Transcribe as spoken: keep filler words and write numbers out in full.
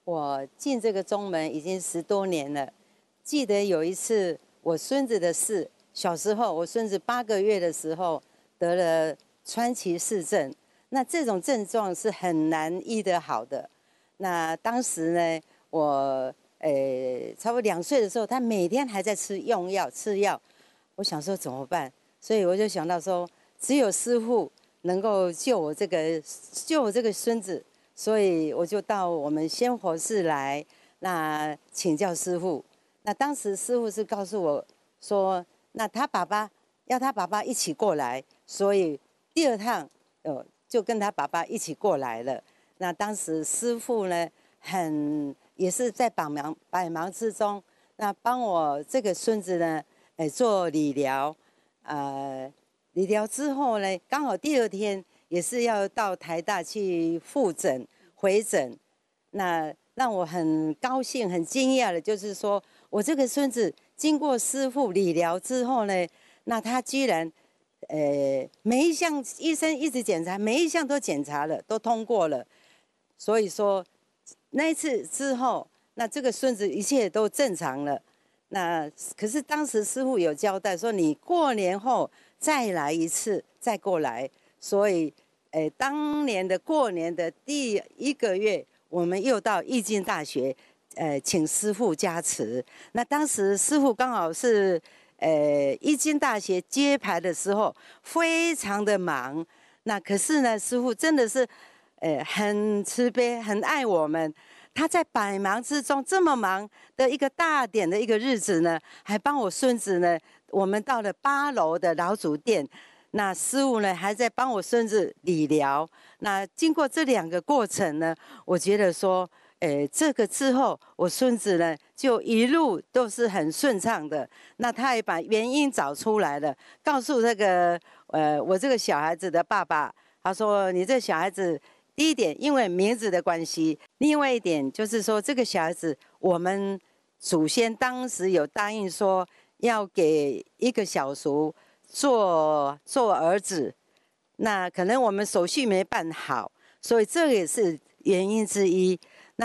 我进这个宗门已经十多年了。记得有一次我孙子的事，小时候我孙子八个月的时候得了川崎氏症，那这种症状是很难医得好的。那当时呢，我呃差不多两岁的时候，他每天还在吃用药吃药，我想说怎么办？所以我就想到说，只有师父能够救我这个救我这个孙子。所以我就到我们仙佛寺来，那请教师父。那当时师父是告诉我说，那他爸爸要他爸爸一起过来，所以第二趟呃就跟他爸爸一起过来了。那当时师父呢，很也是在百忙百忙之中，那帮我这个孙子呢，哎做理疗，呃，理疗之后呢，刚好第二天。也是要到台大去复诊、回诊，那让我很高兴、很惊讶的，就是说我这个孙子经过师父理疗之后呢，那他居然，呃，每一项医生一直检查，每一项都检查了，都通过了。所以说那一次之后，那这个孙子一切都正常了。那可是当时师父有交代说，你过年后再来一次，再过来。所以，诶，当年的过年的第一个月，我们又到义经大学，呃，请师父加持。那当时师父刚好是，呃，义经大学揭牌的时候，非常的忙。那可是呢，师父真的是，呃，很慈悲，很爱我们。他在百忙之中，这么忙的一个大典的一个日子呢，还帮我孙子呢，我们到了八楼的老祖殿。那师父呢，还在帮我孙子理疗。那经过这两个过程呢，我觉得说，诶，这个之后，我孙子呢就一路都是很顺畅的。那他也把原因找出来了，告诉这个呃我这个小孩子的爸爸，他说你这小孩子，第一点因为名字的关系，另外一点就是说这个小孩子，我们祖先当时有答应说要给一个小叔。做做儿子，那可能我们手续没办好，所以这也是原因之一。